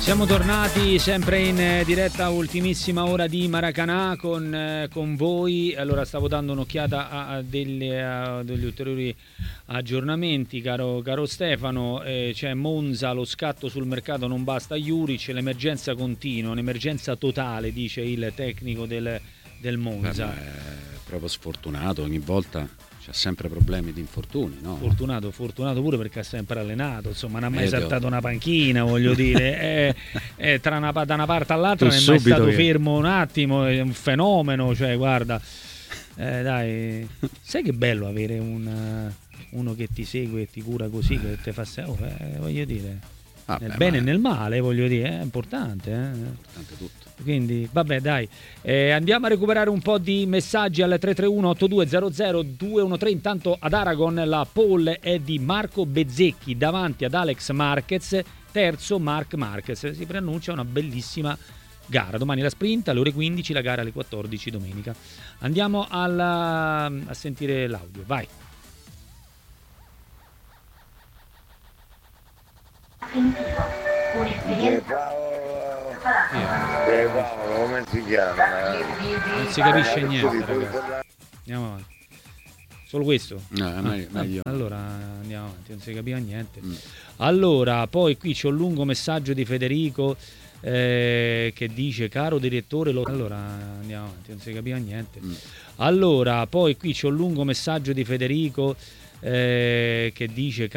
Siamo tornati sempre in diretta, ultimissima ora di Maracanã con voi. Allora, stavo dando un'occhiata a degli ulteriori aggiornamenti, caro Stefano. C'è Monza, lo scatto sul mercato non basta Juric, l'emergenza continua, un'emergenza totale, dice il tecnico del Monza. È proprio sfortunato, ogni volta c'ha sempre problemi di infortuni, no? Fortunato pure perché ha sempre allenato, insomma, non ha mai saltato una panchina, voglio dire, da una parte all'altra non è mai stato fermo un attimo, è un fenomeno, cioè guarda, dai, sai che bello avere uno che ti segue e ti cura così, che ti fa voglio dire, nel bene e nel male, voglio dire, è importante. Importante tutto. Quindi vabbè, dai, andiamo a recuperare un po' di messaggi al 331-8200-213. Intanto ad Aragon la pole è di Marco Bezzecchi davanti ad Alex Marquez, terzo Marc Marquez. Si preannuncia una bellissima gara, domani la sprint alle ore 15, la gara alle 14 domenica. Andiamo a sentire l'audio, vai. Come si chiama? Non si capisce niente, ragazzi. Andiamo avanti. Solo questo? No, meglio. Allora andiamo avanti, non si capiva niente. Allora, poi qui c'è un lungo messaggio di Federico che dice: caro direttore, allora andiamo avanti, non si capiva niente. Allora, poi qui c'è un lungo messaggio di Federico che dice: